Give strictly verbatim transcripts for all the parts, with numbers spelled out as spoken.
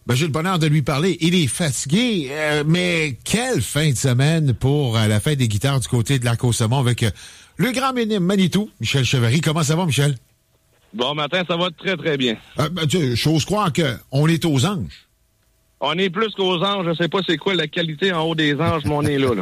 Ben, j'ai le bonheur de lui parler. Il est fatigué, euh, mais quelle fin de semaine pour euh, la fête des guitares du côté de l'Arc-au-Saumon avec euh, le grand Manitou, Michel Chevary. Comment ça va, Michel? Bon matin, ça va très, très bien. Euh, ben, tu, j'ose croire qu'on est aux anges. On est plus qu'aux anges. Je sais pas c'est quoi la qualité en haut des anges, mais on est là, là.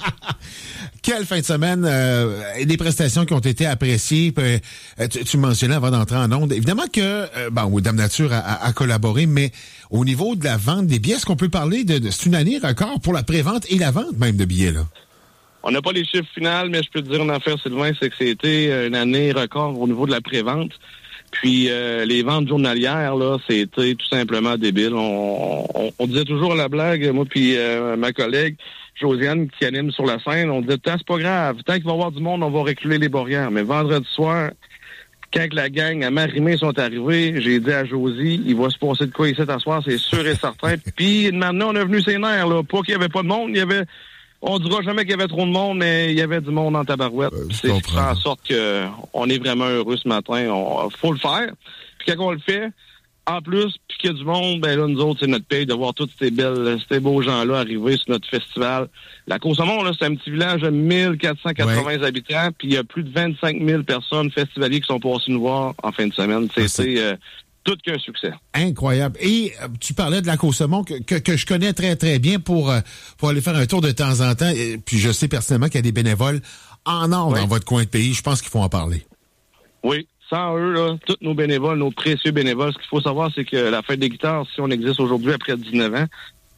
Quelle fin de semaine, euh, des prestations qui ont été appréciées. Puis, euh, tu, tu mentionnais avant d'entrer en onde. Évidemment que, euh, bon, Dame Nature a, a, a collaboré, mais au niveau de la vente des billets, est-ce qu'on peut parler de, de c'est une année record pour la prévente et la vente même de billets, là? On n'a pas les chiffres finaux, mais je peux te dire une affaire, Sylvain, c'est que c'était une année record au niveau de la prévente. Puis euh, les ventes journalières, là, c'était tout simplement débile. On, on, on disait toujours à la blague, moi puis euh, ma collègue Josiane qui anime sur la scène, on disait c'est pas grave, tant qu'il va y avoir du monde, on va reculer les barrières. Mais vendredi soir, quand la gang à Marimé sont arrivés, j'ai dit à Josie, il va se passer de quoi ici ce soir, c'est sûr et certain. Puis maintenant, on est venu ses nerfs, là. Pas qu'il y avait pas de monde, il y avait. On dira jamais qu'il y avait trop de monde, mais il y avait du monde en tabarouette. Euh, c'est ce qui fait en sorte que on est vraiment heureux ce matin. On faut le faire. Puis quand on le fait, en plus, puis qu'il y a du monde, ben là, nous autres, c'est notre paye de voir tous ces belles, ces beaux gens-là arriver sur notre festival. La Côte-Saumon, là, c'est un petit village de mille quatre cent quatre-vingts ouais. habitants, puis il y a plus de vingt-cinq mille personnes festivaliers qui sont passés nous voir en fin de semaine. C'était euh, tout qu'un succès. Incroyable. Et euh, tu parlais de la Côte-Saumon que, que, que je connais très, très bien pour, euh, pour aller faire un tour de temps en temps. Et, puis je sais personnellement qu'il y a des bénévoles en or oui. dans votre coin de pays. Je pense qu'il faut en parler. Oui. Sans eux, là, tous nos bénévoles, nos précieux bénévoles, ce qu'il faut savoir, c'est que la fête des guitares, si on existe aujourd'hui après dix-neuf ans,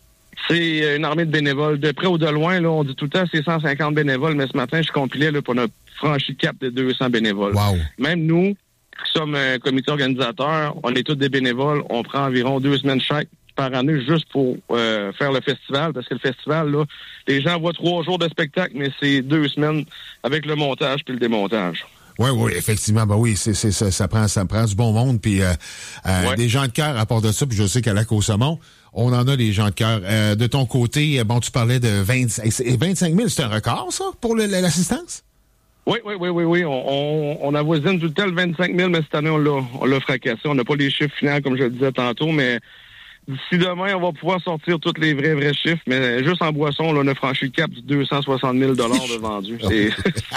c'est une armée de bénévoles. De près ou de loin, là, on dit tout le temps c'est cent cinquante bénévoles, mais ce matin, je compilais là, pour notre franchi le cap de deux cents bénévoles. Wow. Même nous, qui sommes un comité organisateur, on est tous des bénévoles, on prend environ deux semaines chaque par année juste pour euh, faire le festival, parce que le festival, là, les gens voient trois jours de spectacle, mais c'est deux semaines avec le montage puis le démontage. Oui, oui, effectivement, ben oui, c'est, c'est ça, ça prend, ça prend du bon monde, puis euh, euh, ouais. des gens de cœur à part de ça, puis je sais qu'à la Côte-Saumon, on en a des gens de cœur. Euh, de ton côté, bon, tu parlais de vingt, vingt-cinq mille, c'est un record, ça, pour le, l'assistance? Oui, oui, oui, oui, oui. On, on, on avoisine tout le temps le vingt-cinq mille, mais cette année, on l'a, on l'a fracassé. On n'a pas les chiffres finaux, comme je le disais tantôt, mais d'ici demain, on va pouvoir sortir tous les vrais, vrais chiffres, mais juste en boisson, là, on a franchi le cap du deux cent soixante mille dollars de vendus. C'est...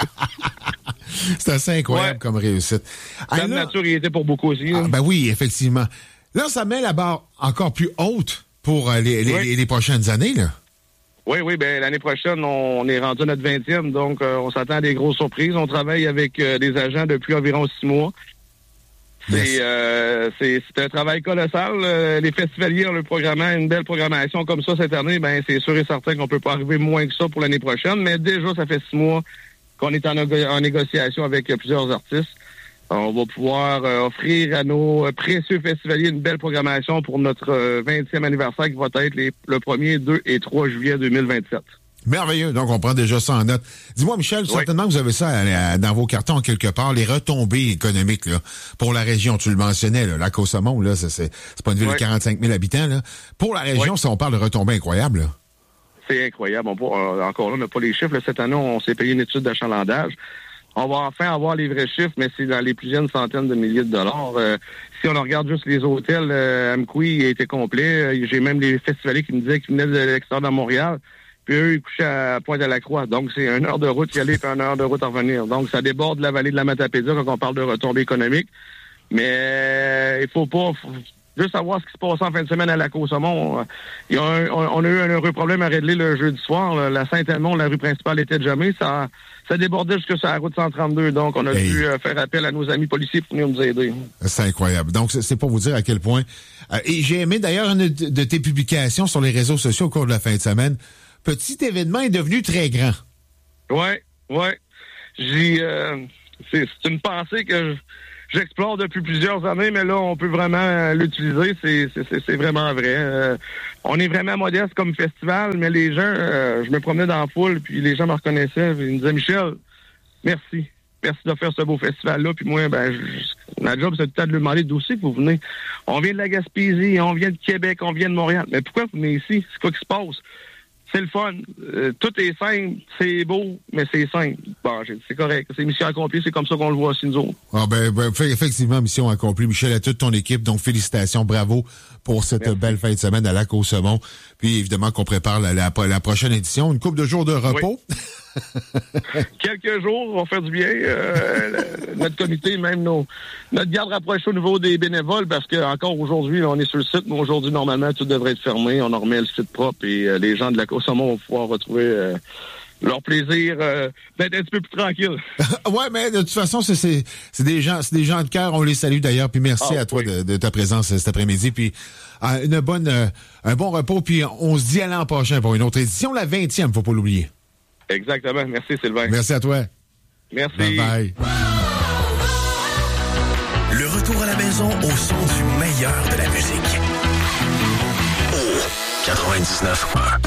C'est assez incroyable ouais. comme réussite. La nature y était pour beaucoup aussi. Ah, ben oui, effectivement. Là, ça met la barre encore plus haute pour euh, les, les, oui. les, les prochaines années, là. Oui, oui, ben l'année prochaine, on est rendu à notre vingtième, donc euh, on s'attend à des grosses surprises. On travaille avec euh, des agents depuis environ six mois. C'est, yes. euh, c'est, c'est un travail colossal. Euh, les festivaliers ont le programme, une belle programmation comme ça cette année. Ben c'est sûr et certain qu'on peut pas arriver moins que ça pour l'année prochaine, mais déjà, ça fait six mois qu'on est en, en négociation avec euh, plusieurs artistes. On va pouvoir euh, offrir à nos euh, précieux festivaliers une belle programmation pour notre euh, vingtième anniversaire qui va être les, le premier, deux et trois juillet deux mille vingt-sept. Merveilleux. Donc, on prend déjà ça en note. Dis-moi, Michel, oui. certainement que vous avez ça à, à, dans vos cartons quelque part, les retombées économiques là, pour la région. Tu le mentionnais, là, la Côte-Saumon, là, c'est, c'est, c'est pas une ville oui. de quarante-cinq mille habitants. Là. Pour la région, oui. si on parle de retombées incroyables, là. C'est incroyable. On peut, euh, encore là, on n'a pas les chiffres. Là, cette année, on s'est payé une étude d'achalandage. On va enfin avoir les vrais chiffres, mais c'est dans les plusieurs centaines de milliers de dollars. Euh, si on regarde juste les hôtels, euh, Amqui était complet. J'ai même les festivaliers qui me disaient qu'ils venaient de l'extérieur de Montréal. Puis eux, ils couchaient à Pointe-à-la-Croix. Donc, c'est une heure de route y aller et une heure de route à revenir. Donc, ça déborde la vallée de la Matapédia quand on parle de retombées économiques. Mais euh, il faut pas... Faut, juste savoir ce qui se passe en fin de semaine à la Côte-Saumon. Il y a un, on a eu un heureux problème à régler le jeudi soir. Là. La Saint-Elmont, la rue principale était de jamais. Ça, ça débordait jusque sur la route cent trente-deux. Donc, on a hey. dû euh, faire appel à nos amis policiers pour venir nous aider. C'est incroyable. Donc, c'est pour vous dire à quel point... Euh, et j'ai aimé d'ailleurs une de tes publications sur les réseaux sociaux au cours de la fin de semaine. Petit événement est devenu très grand. Oui, oui. J'ai... Euh, c'est, c'est une pensée que... Je, J'explore depuis plusieurs années, mais là, on peut vraiment euh, l'utiliser. C'est, c'est, c'est vraiment vrai. Euh, on est vraiment modeste comme festival, mais les gens, euh, je me promenais dans la foule, puis les gens me reconnaissaient. Ils me disaient, Michel, merci. Merci de faire ce beau festival-là. Puis moi, ben, je, ma job, c'est tout le temps de lui demander d'où c'est que vous venez. On vient de la Gaspésie, on vient de Québec, on vient de Montréal. Mais pourquoi vous venez ici? C'est quoi qui se passe? c'est le fun. Euh, tout est simple, c'est beau, mais c'est simple. Bon, j'ai dit, c'est correct. C'est mission accomplie, c'est comme ça qu'on le voit aussi, nous autres. Ah ben, ben, effectivement, mission accomplie. Michel, à toute ton équipe, donc félicitations, bravo pour cette Merci. Belle fin de semaine à Lac-au-Saumon. Puis évidemment qu'on prépare la, la, la prochaine édition, une couple de jours de repos. Oui. Quelques jours vont faire du bien. Euh, notre comité, même nos, notre garde rapprochée au niveau des bénévoles, parce que encore aujourd'hui, on est sur le site, mais aujourd'hui, normalement, tout devrait être fermé. On en remet le site propre et euh, les gens de Lac-au-Saumon vont pouvoir retrouver euh, leur plaisir euh, d'être un petit peu plus tranquille. Ouais, mais de toute façon, c'est, c'est, c'est des gens, c'est des gens de cœur. On les salue d'ailleurs. Puis merci ah, à toi oui. de, de ta présence cet après-midi. Puis euh, une bonne, euh, un bon repos. Puis on se dit à l'an prochain pour une autre édition, la vingtième, faut pas l'oublier. Exactement. Merci, Sylvain. Merci à toi. Merci. Bye bye. Le retour à la maison au son du meilleur de la musique. Oh, quatre-vingt-dix-neuf point un.